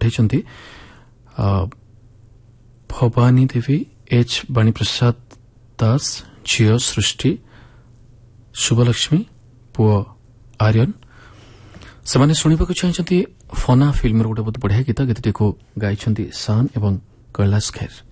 ପଠାଇଛନ୍ତି ଭବାନୀ ଦେବୀ ଏଚ୍ ବାଣୀପ୍ରସାଦ ଦାସ, ଝିଅ ସୃଷ୍ଟି, ଶୁଭଲକ୍ଷ୍ମୀ, ପୁଅ ଆର୍ୟନ। ସେମାନେ ଶୁଣିବାକୁ ଚାହିଁଛନ୍ତି ଫନା ଫିଲ୍ମର ଗୋଟେ ବହୁତ ବଢ଼ିଆ ଗୀତ। ଗୀତଟିକୁ ଗାଇଛନ୍ତି ଶାନ୍ ଏବଂ କୈଳାଶ ଖେର।